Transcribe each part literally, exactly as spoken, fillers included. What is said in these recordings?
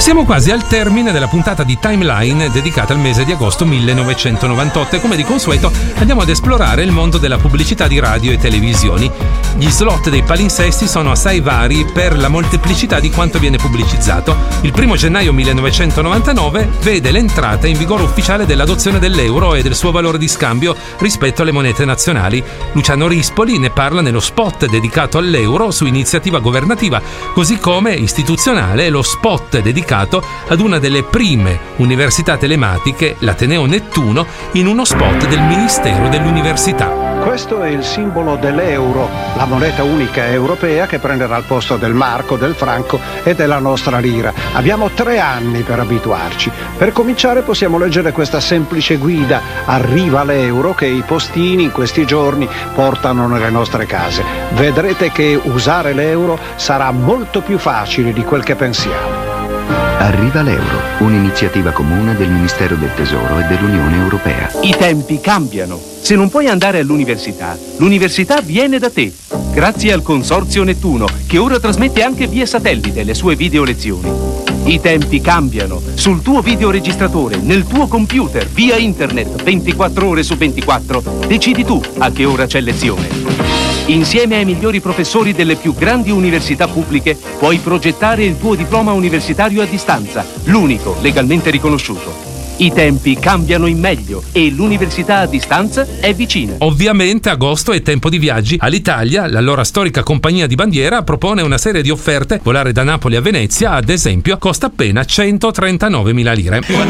Siamo quasi al termine della puntata di Timeline dedicata al mese di agosto millenovecentonovantotto e come di consueto andiamo ad esplorare il mondo della pubblicità di radio e televisioni. Gli slot dei palinsesti sono assai vari per la molteplicità di quanto viene pubblicizzato. Il primo gennaio millenovecentonovantanove vede l'entrata in vigore ufficiale dell'adozione dell'euro e del suo valore di scambio rispetto alle monete nazionali. Luciano Rispoli ne parla nello spot dedicato all'euro su iniziativa governativa, così come istituzionale lo spot dedicato ad una delle prime università telematiche, l'Ateneo Nettuno, in uno spot del Ministero dell'Università. Questo è il simbolo dell'euro, la moneta unica europea che prenderà il posto del marco, del franco e della nostra lira. Abbiamo tre anni per abituarci. Per cominciare possiamo leggere questa semplice guida: arriva l'euro, che i postini in questi giorni portano nelle nostre case. Vedrete che usare l'euro sarà molto più facile di quel che pensiamo. Arriva l'euro, un'iniziativa comune del Ministero del Tesoro e dell'Unione Europea. I tempi cambiano. Se non puoi andare all'università, l'università viene da te. Grazie al Consorzio Nettuno, che ora trasmette anche via satellite le sue video lezioni. I tempi cambiano. Sul tuo videoregistratore, nel tuo computer, via internet, ventiquattro ore su ventiquattro, decidi tu a che ora c'è lezione. Insieme ai migliori professori delle più grandi università pubbliche puoi progettare il tuo diploma universitario a distanza, l'unico legalmente riconosciuto. I tempi cambiano in meglio e l'università a distanza è vicina. Ovviamente agosto è tempo di viaggi. All'Italia, l'allora storica compagnia di bandiera propone una serie di offerte. Volare da Napoli a Venezia, ad esempio, costa appena centotrentanove lire. Ma,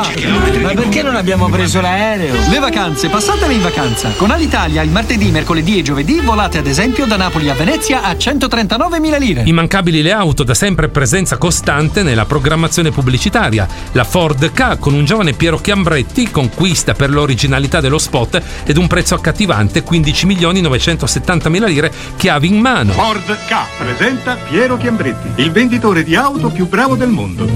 ma perché non abbiamo preso l'aereo? Le vacanze, passatele in vacanza. Con Alitalia il martedì, mercoledì e giovedì volate ad esempio da Napoli a Venezia a centotrentanove lire. Immancabili le auto, da sempre presenza costante nella programmazione pubblicitaria. La Ford Ka, con un giovane Piero Chiambretti, conquista per l'originalità dello spot ed un prezzo accattivante, quindici milioni novecentosettantamila lire, chiavi in mano. Ford Ka presenta Piero Chiambretti, il venditore di auto più bravo del mondo.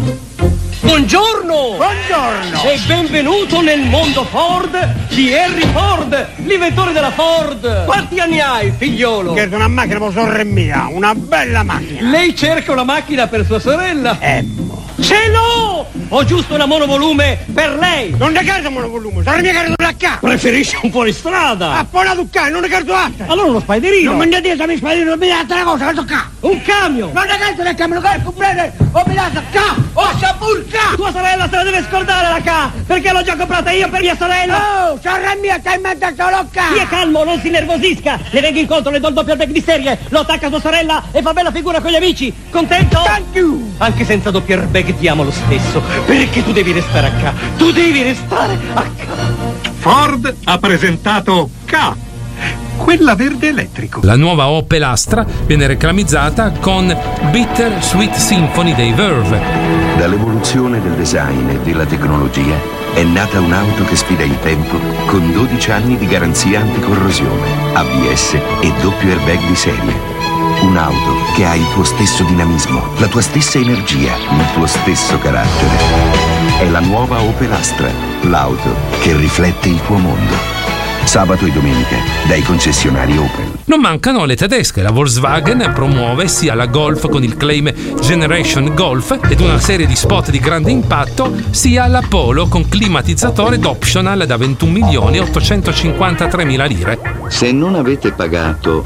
Buongiorno! Buongiorno! E benvenuto nel mondo Ford di Henry Ford, l'inventore della Ford. Quanti anni hai, figliolo? Chiedo una macchina per sorella mia, una bella macchina. Lei cerca una macchina per sua sorella? Emmo. Ce l'ho! Ho giusto una monovolume per lei. Non ne carta monovolume, sarà mia cara da qua. Preferisce un fuoristrada. Ah, poi la tuccare, non ne carto altra. Allora uno spiderino. Non mi ne dire, mi spiderino, non mi date una cosa, la tocca. Un camion. Non ne carto, ne camion, non comprare. O mi date qua, o sciapurca. Tua sorella se la deve scordare la ca, perché l'ho già comprata io per mia sorella. Oh, sorella mia, che hai mandato l'occa. Stia calmo, non si nervosisca. Le vengo incontro, le do il doppio bag di serie. Lo attacca a sua sorella e fa bella figura con gli amici. Contento? Thank you. Anche senza doppio airbag ti amo lo stesso, perché tu devi restare a ca. Tu devi restare a ca. Ford ha presentato Ka, quella verde elettrico. La nuova Opel Astra viene reclamizzata con Bitter Sweet Symphony dei Verve. Dall'evoluzione del design e della tecnologia è nata un'auto che sfida il tempo con dodici anni di garanzia anticorrosione, A B S e doppio airbag di serie. Un'auto che ha il tuo stesso dinamismo, la tua stessa energia, il tuo stesso carattere. È la nuova Opel Astra, l'auto che riflette il tuo mondo. Sabato e domenica dai concessionari Opel. Non mancano le tedesche. La Volkswagen promuove sia la Golf con il claim Generation Golf ed una serie di spot di grande impatto, sia la Polo con climatizzatore ed optional da ventuno milioni ottocentocinquantatremila lire. Se non avete pagato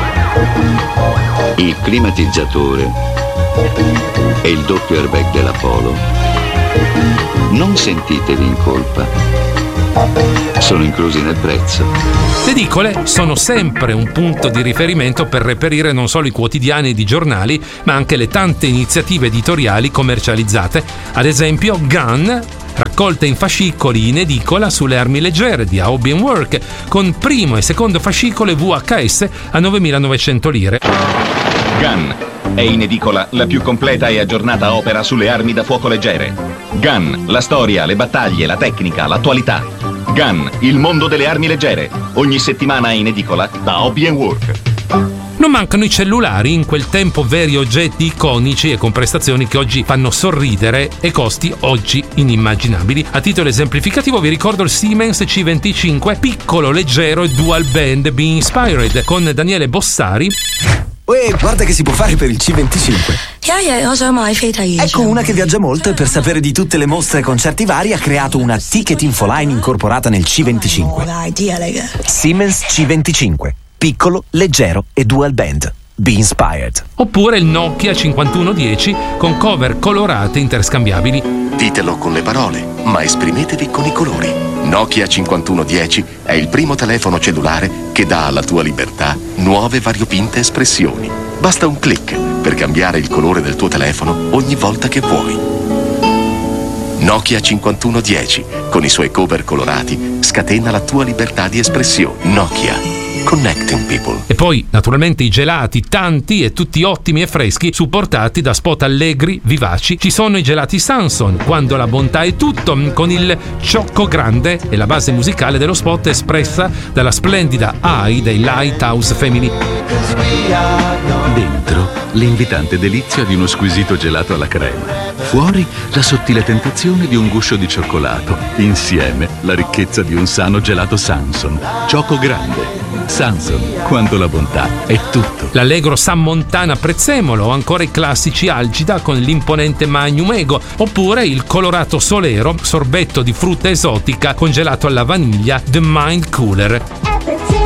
il climatizzatore e il doppio airbag della Polo, non sentitevi in colpa. Sono inclusi nel prezzo. Le edicole sono sempre un punto di riferimento per reperire non solo i quotidiani ed i giornali, ma anche le tante iniziative editoriali commercializzate. Ad esempio Gun, raccolta in fascicoli in edicola sulle armi leggere di Hobby and Work, con primo e secondo fascicolo V H S a novemilanovecento lire. Gun è in edicola la più completa e aggiornata opera sulle armi da fuoco leggere. Gun, la storia, le battaglie, la tecnica, l'attualità. Gun, il mondo delle armi leggere. Ogni settimana in edicola da Hobby and Work. Non mancano i cellulari, in quel tempo veri oggetti iconici e con prestazioni che oggi fanno sorridere e costi oggi inimmaginabili. A titolo esemplificativo vi ricordo il Siemens C venticinque, piccolo, leggero e dual band Be Inspired, con Daniele Bossari Uè, guarda che si può fare per il C venticinque. Ecco una che viaggia molto e per sapere di tutte le mostre e concerti vari ha creato una ticket infoline incorporata nel C venticinque. Siemens C venticinque. Piccolo, leggero e dual band. Be inspired. Oppure il Nokia cinquantuno dieci con cover colorate interscambiabili. Ditelo con le parole, ma esprimetevi con i colori. Nokia cinquantuno dieci è il primo telefono cellulare che dà alla tua libertà nuove variopinte espressioni. Basta un click per cambiare il colore del tuo telefono ogni volta che vuoi. Nokia cinquantuno dieci, con i suoi cover colorati, scatena la tua libertà di espressione. Nokia. Connecting people. E poi, naturalmente, i gelati, tanti e tutti ottimi e freschi, supportati da spot allegri, vivaci. Ci sono i gelati Samson, quando la bontà è tutto, con il ciocco grande e la base musicale dello spot espressa dalla splendida A I dei Lighthouse Family. Dentro, l'invitante delizia di uno squisito gelato alla crema. Fuori, la sottile tentazione di un guscio di cioccolato. Insieme, la ricchezza di un sano gelato Samson. Ciocco grande. Samson, quando la bontà è tutto. L'allegro San Montana Prezzemolo, o ancora i classici Algida con l'imponente Magnum Ego, oppure il colorato Solero, sorbetto di frutta esotica congelato alla vaniglia The Mind Cooler.